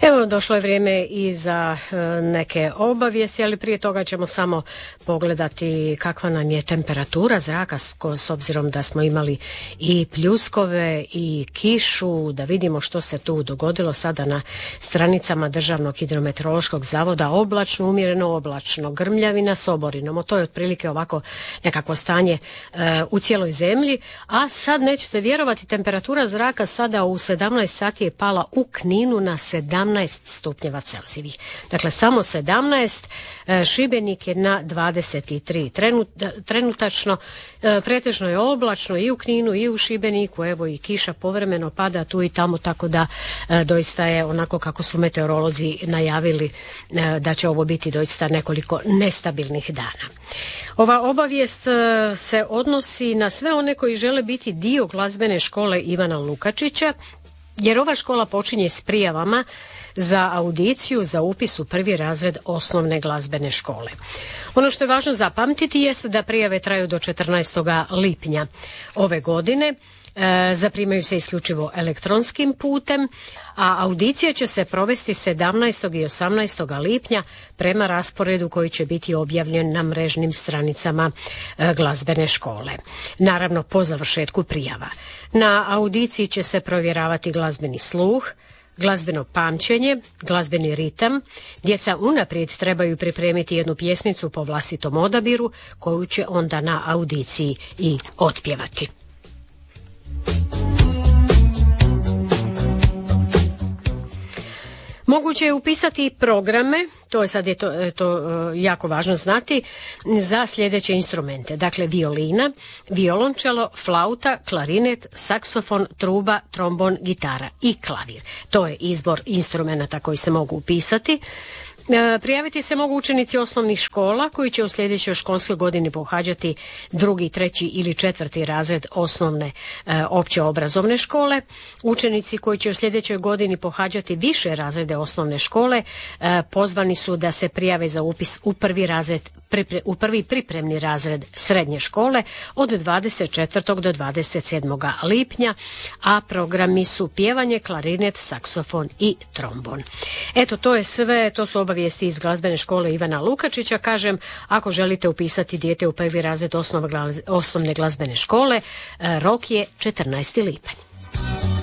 Evo, došlo je vrijeme i za neke obavijesti, ali prije toga ćemo samo pogledati kakva nam je temperatura zraka, s obzirom da smo imali i pljuskove i kišu, da vidimo što se tu dogodilo sada na stranicama Državnog hidrometeorološkog zavoda. Oblačno, umjereno oblačno, grmljavina s oborinom. To je otprilike ovako nekakvo stanje u cijeloj zemlji. A sad nećete vjerovati, temperatura zraka sada u 17 sati je pala u Kninu na 17 stupnjeva Celzijevih. Dakle, samo 17, Šibenik je na 23. Trenutačno pretežno je oblačno i u Kninu i u Šibeniku, evo i kiša povremeno pada tu i tamo, tako da doista je onako kako su meteorolozi najavili da će ovo biti doista nekoliko nestabilnih dana. Ova obavijest se odnosi na sve one koji žele biti dio glazbene škole Ivana Lukačića, jer ova škola počinje s prijavama za audiciju za upis u prvi razred osnovne glazbene škole. Ono što je važno zapamtiti jest da prijave traju do 14. lipnja ove godine. Zaprimaju se isključivo elektronskim putem, a audicija će se provesti 17. i 18. lipnja prema rasporedu koji će biti objavljen na mrežnim stranicama glazbene škole. Naravno, po završetku prijava. Na audiciji će se provjeravati glazbeni sluh, glazbeno pamćenje, glazbeni ritam. Djeca unaprijed trebaju pripremiti jednu pjesmicu po vlastitom odabiru koju će onda na audiciji i otpjevati. Moguće je upisati programe, to jako važno znati, za sljedeće instrumente. Dakle, violina, violončelo, flauta, klarinet, saksofon, truba, trombon, gitara i klavir. To je izbor instrumenata koji se mogu upisati. Prijaviti se mogu učenici osnovnih škola koji će u sljedećoj školskoj godini pohađati 2., 3. ili 4. razred osnovne opće obrazovne škole. Učenici koji će u sljedećoj godini pohađati više razrede osnovne škole pozvani su da se prijave za upis u prvi pripremni razred srednje škole od 24. do 27. lipnja, a programi su pjevanje, klarinet, saksofon i trombon. Eto, to je sve, to su obavijesti iz glazbene škole Ivana Lukačića. Kažem, ako želite upisati dijete u prvi razred osnovne glazbene škole, rok je 14. lipanj.